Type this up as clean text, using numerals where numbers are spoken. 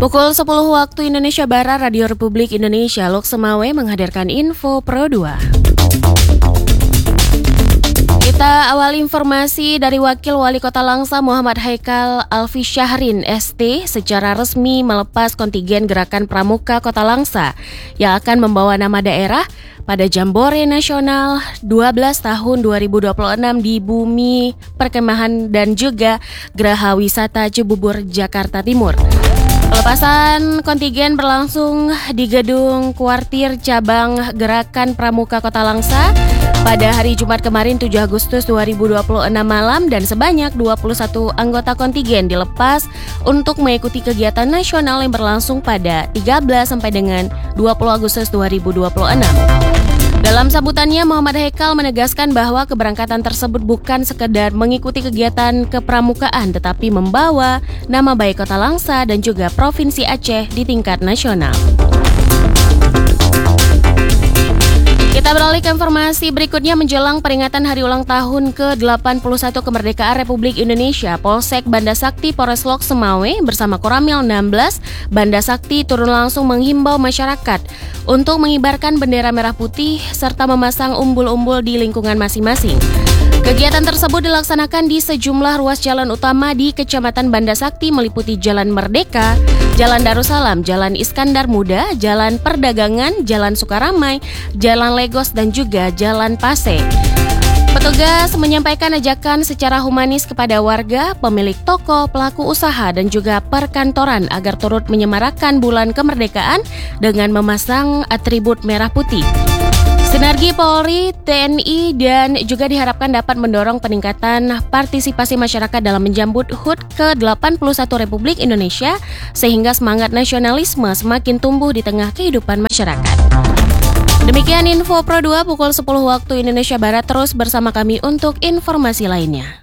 Pukul 10 waktu Indonesia Barat, Radio Republik Indonesia Lok Semawe menghadirkan info Pro 2. Kita awal informasi dari Wakil Wali Kota Langsa Muhammad Haikal Alfi Syahrin ST secara resmi melepas kontingen Gerakan Pramuka Kota Langsa yang akan membawa nama daerah pada Jambore Nasional 12 tahun 2026 di Bumi Perkemahan dan juga Geraha Wisata Cibubur, Jakarta Timur. Pelepasan kontingen berlangsung di Gedung Kuartir Cabang Gerakan Pramuka Kota Langsa pada hari Jumat kemarin 7 Agustus 2026 malam dan sebanyak 21 anggota kontingen dilepas untuk mengikuti kegiatan nasional yang berlangsung pada 13 sampai dengan 20 Agustus 2026. Dalam sambutannya, Muhammad Haikal menegaskan bahwa keberangkatan tersebut bukan sekedar mengikuti kegiatan kepramukaan tetapi membawa nama baik Kota Langsa dan juga Provinsi Aceh di tingkat nasional. Kita beralih ke informasi berikutnya. Menjelang peringatan hari ulang tahun ke-81 kemerdekaan Republik Indonesia, Polsek Banda Sakti Polres Lok Semawe bersama Koramil 16 Banda Sakti turun langsung menghimbau masyarakat untuk mengibarkan bendera merah putih serta memasang umbul-umbul di lingkungan masing-masing. Kegiatan tersebut dilaksanakan di sejumlah ruas jalan utama di Kecamatan Banda Sakti meliputi Jalan Merdeka, Jalan Darussalam, Jalan Iskandar Muda, Jalan Perdagangan, Jalan Sukaramai, Jalan Legos dan juga Jalan Pase. Petugas menyampaikan ajakan secara humanis kepada warga, pemilik toko, pelaku usaha dan juga perkantoran agar turut menyemarakan bulan kemerdekaan dengan memasang atribut merah putih. Sinergi Polri, TNI, dan juga diharapkan dapat mendorong peningkatan partisipasi masyarakat dalam menjambut HUT ke-81 Republik Indonesia sehingga semangat nasionalisme semakin tumbuh di tengah kehidupan masyarakat. Demikian info Pro 2 pukul 10 waktu Indonesia Barat, terus bersama kami untuk informasi lainnya.